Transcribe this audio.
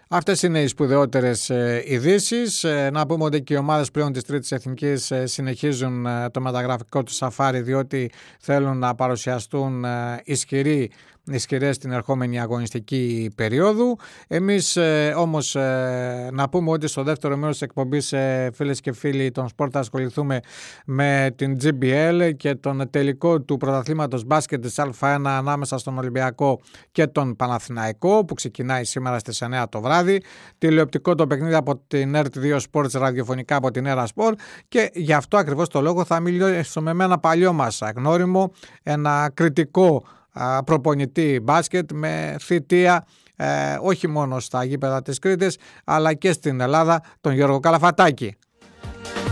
Αυτές είναι οι σπουδαιότερες ειδήσεις. Να πούμε ότι και οι ομάδες πλέον της Τρίτης Εθνικής συνεχίζουν το μεταγραφικό του σαφάρι, διότι θέλουν να παρουσιαστούν ισχυρές στην ερχόμενη αγωνιστική περίοδου. Εμείς όμως να πούμε ότι στο δεύτερο μέρος της εκπομπής, φίλες και φίλοι των σπορ, θα ασχοληθούμε με την GBL και τον τελικό του πρωταθλήματος μπάσκετ της Α1 ανάμεσα στον Ολυμπιακό και τον Παναθηναϊκό, που ξεκινάει σήμερα στις 9 το βράδυ. Τηλεοπτικό το παιχνίδι από την RT2 Sports, ραδιοφωνικά από την Era Sport, και γι' αυτό ακριβώς το λόγο θα μιλήσουμε με ένα παλιό μας γνώριμο, ένα κριτικό προπονητή μπάσκετ με θητεία όχι μόνο στα γήπεδα της Κρήτης αλλά και στην Ελλάδα, τον Γιώργο Καλαφατάκη.